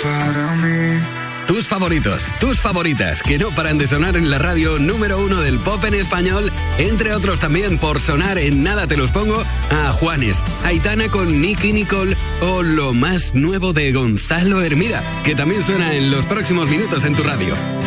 para mí. Tus favoritos, tus favoritas, que no paran de sonar en la radio número 1 del pop en español, entre otros también por sonar en Nada te los pongo, a Juanes, Aitana con Nicky Nicole o lo más nuevo de Gonzalo Hermida, que también suena en los próximos minutos en tu radio.